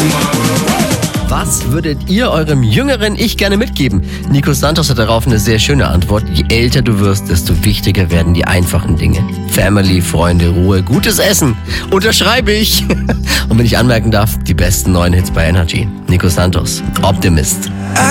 Was würdet ihr eurem jüngeren Ich gerne mitgeben? Nico Santos hat darauf eine sehr schöne Antwort. Je älter du wirst, desto wichtiger werden die einfachen Dinge. Family, Freunde, Ruhe, gutes Essen. Unterschreibe ich. Und wenn ich anmerken darf, die besten neuen Hits bei Energy. Nico Santos, Optimist.